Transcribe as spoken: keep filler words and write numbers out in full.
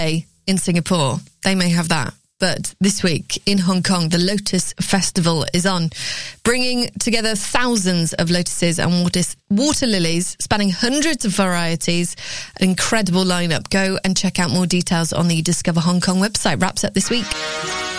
in Singapore. They may have that. But this week in Hong Kong, the Lotus Festival is on, bringing together thousands of lotuses and water, water lilies, spanning hundreds of varieties. An incredible lineup. Go and check out more details on the Discover Hong Kong website. Wraps up this week.